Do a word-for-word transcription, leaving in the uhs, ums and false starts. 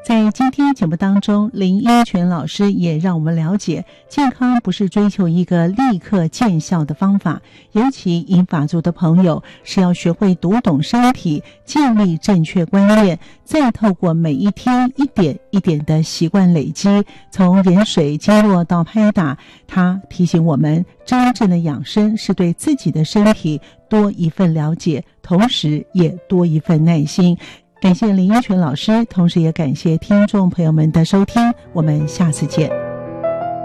在今天节目当中，林英权老师也让我们了解，健康不是追求一个立刻见效的方法，尤其银发族的朋友是要学会读懂身体，建立正确观念，再透过每一天一点一点的习惯累积，从饮水经络到拍打，他提醒我们，真正的养生是对自己的身体多一份了解，同时也多一份耐心。感谢林英权老师，同时也感谢听众朋友们的收听，我们下次见。